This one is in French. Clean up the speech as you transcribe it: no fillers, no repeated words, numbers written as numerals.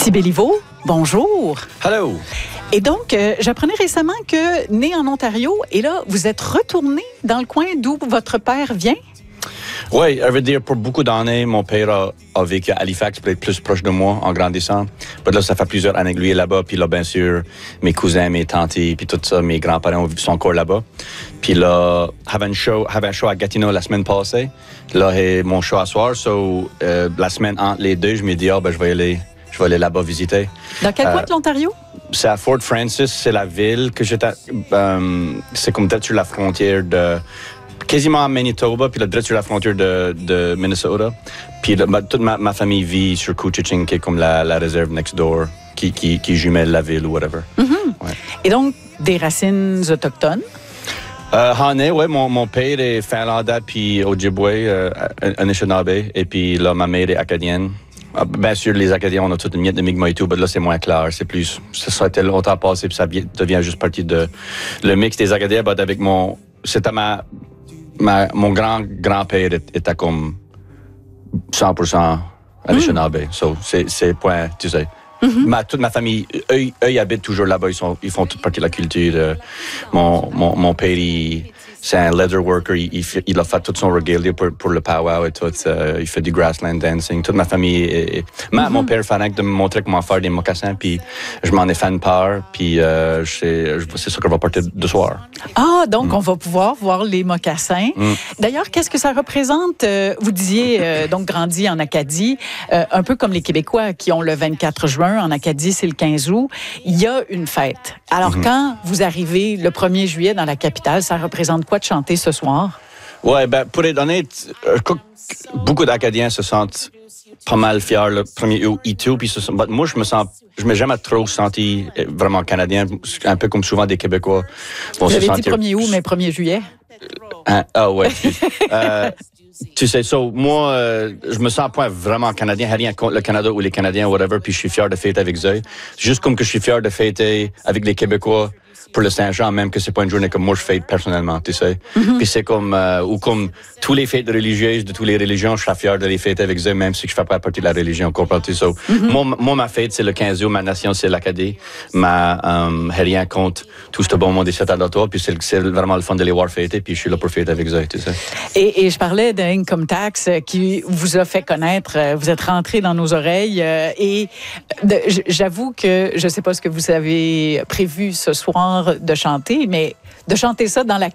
Petit Béliveau, bonjour. Hello. Et donc, j'apprenais récemment que, né en Ontario, et là, vous êtes retourné dans le coin d'où votre père vient? Oui, je veux dire, pour beaucoup d'années, mon père a vécu à Halifax, pour être plus proche de moi en grandissant. Mais là, ça fait plusieurs années que lui est là-bas. Puis là, bien sûr, mes cousins, mes tantes, puis tout ça, mes grands-parents sont encore là-bas. Puis là, j'avais un show à Gatineau la semaine passée. Là, c'est mon show à soir. La semaine entre les deux, je me dis, je vais aller là-bas visiter. Dans quel coin de l'Ontario? C'est à Fort Francis, c'est la ville que j'étais. C'est comme peut-être sur la frontière de. Quasiment à Manitoba, puis là, direct sur la frontière de Minnesota. Puis toute ma famille vit sur Couchiching, qui est comme la réserve next door, qui jumelle la ville ou whatever. Mm-hmm. Ouais. Et donc, des racines autochtones? Oui. Mon père est finlandais, puis Ojibwe, Anishinaabe, et puis là, ma mère est acadienne. Bien sûr, les Acadiens, on a toute une miette de Mi'kmaq et tout, mais là, c'est moins clair. C'est plus. Ça a été longtemps passé, puis ça devient juste partie de. Le mix des Acadiens, avec mon. C'était mon grand-père était comme 100% Anishinaabe. So, c'est point, tu sais. Mm-hmm. Toute ma famille, eux, ils habitent toujours là-bas. Ils font toute partie de la culture. Mon père, c'est un leather worker. Il a fait tout son regalia pour le powwow et tout. Il fait du grassland dancing. Toute ma famille. Mon père fait de me montrer comment faire des mocassins. Puis je m'en ai fait une part. Puis c'est ça qu'on va porter de soir. Ah, donc on va pouvoir voir les mocassins. D'ailleurs, qu'est-ce que ça représente? Vous disiez, donc, grandi en Acadie, un peu comme les Québécois qui ont le 24 juin. En Acadie, c'est le 15 août. Il y a une fête. Alors, quand vous arrivez le 1er juillet dans la capitale, ça représente quoi de chanter ce soir? Oui, pour être honnête, beaucoup d'Acadiens se sentent pas mal fiers le 1er août et tout. Puis moi, je m'ai jamais trop senti vraiment canadien, un peu comme souvent des Québécois vont se sentir. Vous avez dit 1er août, mais 1er juillet? Ouais. Tu sais, moi, je me sens pas vraiment canadien, rien contre le Canada ou les Canadiens, whatever, puis je suis fier de fêter avec eux. Juste comme que je suis fier de fêter avec les Québécois pour le Saint-Jean, même que c'est pas une journée comme moi je fête personnellement, tu sais. Puis c'est comme, ou comme tous les fêtes religieuses de toutes les religions, je suis fier de les fêter avec eux, même si je fais pas partie de la religion, comprends-tu? Moi, ma fête, c'est le 15 août, ma nation, c'est l'Acadie. Rien contre tout ce bon monde ici à l'auto, puis c'est vraiment le fun de les voir fêter, puis je suis là pour fêter avec eux, tu sais. Et je parlais d'Income Tax qui vous a fait connaître, vous êtes rentré dans nos oreilles, et j'avoue que je sais pas ce que vous avez prévu ce soir de chanter, mais de chanter ça dans la